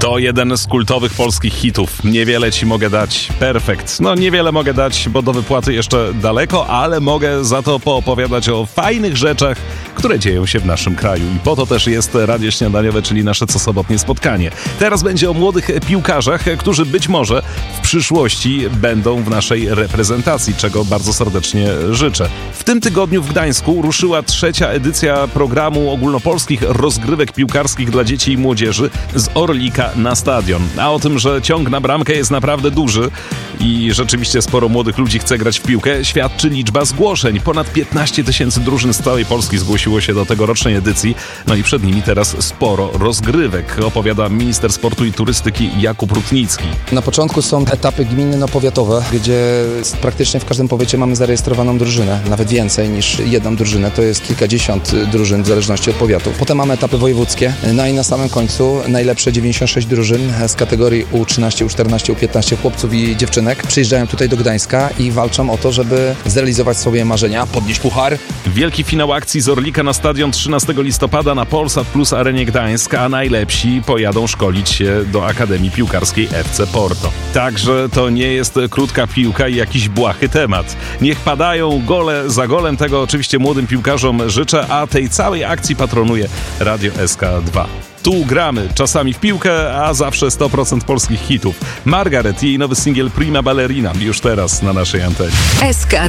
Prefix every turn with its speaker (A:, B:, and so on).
A: To jeden z kultowych polskich hitów. Niewiele ci mogę dać. Perfekt. No niewiele mogę dać, bo do wypłaty jeszcze daleko, ale mogę za to poopowiadać o fajnych rzeczach, które dzieją się w naszym kraju. I po to też jest Radio Śniadaniowe, czyli nasze cosobotnie spotkanie. Teraz będzie o młodych piłkarzach, którzy być może w przyszłości będą w naszej reprezentacji, czego bardzo serdecznie życzę. W tym tygodniu w Gdańsku ruszyła 3. edycja programu ogólnopolskich rozgrywek piłkarskich dla dzieci i młodzieży z Orlika na stadion. A o tym, że ciąg na bramkę jest naprawdę duży i rzeczywiście sporo młodych ludzi chce grać w piłkę, świadczy liczba zgłoszeń. Ponad 15 000 drużyn z całej Polski zgłosiło się do tegorocznej edycji, no i przed nimi teraz sporo rozgrywek, opowiada minister sportu i turystyki Jakub Rutnicki.
B: Na początku są etapy gminno-powiatowe, gdzie praktycznie w każdym powiecie mamy zarejestrowaną drużynę, nawet więcej niż jedną drużynę, to jest kilkadziesiąt drużyn w zależności od powiatu. Potem mamy etapy wojewódzkie, no i na samym końcu najlepsze 96 drużyn z kategorii U13, U14, U15 chłopców i dziewczynek przyjeżdżają tutaj do Gdańska i walczą o to, żeby zrealizować swoje marzenia, podnieść puchar.
A: Wielki finał akcji z Orlika na stadion 13 listopada na Polsat Plus Arenie Gdańsk, a najlepsi pojadą szkolić się do Akademii Piłkarskiej FC Porto. Także to nie jest krótka piłka i jakiś błahy temat. Niech padają gole za golem, tego oczywiście młodym piłkarzom życzę, a tej całej akcji patronuje Radio SK2. Tu gramy, czasami w piłkę, a zawsze 100% polskich hitów. Margaret i jej nowy singiel Prima Ballerina już teraz na naszej antenie.
C: SK2.